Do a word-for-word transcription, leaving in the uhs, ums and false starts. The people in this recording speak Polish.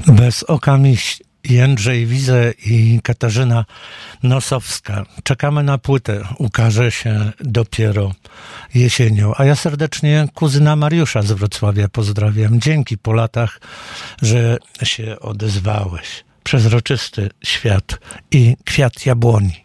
Bez oka miś. Jędrzej Wize i Katarzyna Nosowska. Czekamy na płytę. Ukaże się dopiero jesienią. A ja serdecznie kuzyna Mariusza z Wrocławia pozdrawiam. Dzięki po latach, że się odezwałeś. Przezroczysty świat i kwiat jabłoni.